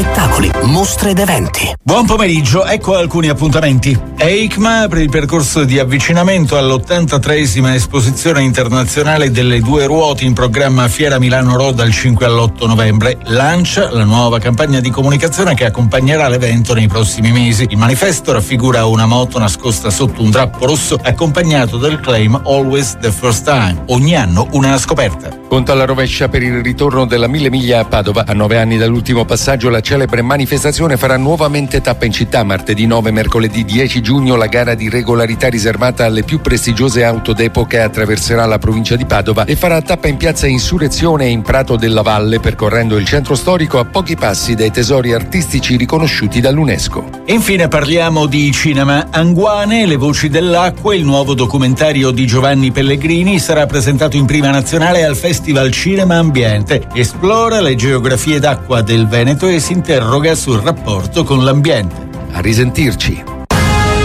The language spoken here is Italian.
spettacoli, mostre ed eventi. Buon pomeriggio, ecco alcuni appuntamenti. EICMA apre il percorso di avvicinamento all'83esima esposizione internazionale delle due ruote in programma Fiera Milano Road dal 5 all'8 novembre. Lancia la nuova campagna di comunicazione che accompagnerà l'evento nei prossimi mesi. Il manifesto raffigura una moto nascosta sotto un drappo rosso accompagnato del claim Always the First Time. Ogni anno una scoperta. Conto alla rovescia per il ritorno della Mille Miglia a Padova. A 9 anni dall'ultimo passaggio, la celebre manifestazione farà nuovamente tappa in città. Martedì 9, mercoledì 10 giugno, la gara di regolarità riservata alle più prestigiose auto d'epoca attraverserà la provincia di Padova e farà tappa in piazza Insurrezione e in Prato della Valle, percorrendo il centro storico a pochi passi dai tesori artistici riconosciuti dall'UNESCO. E infine parliamo di cinema. Anguane, le voci dell'acqua, il nuovo documentario di Giovanni Pellegrini, sarà presentato in prima nazionale al Festival Cinema Ambiente. Esplora le geografie d'acqua del Veneto e si interroga sul rapporto con l'ambiente. A risentirci.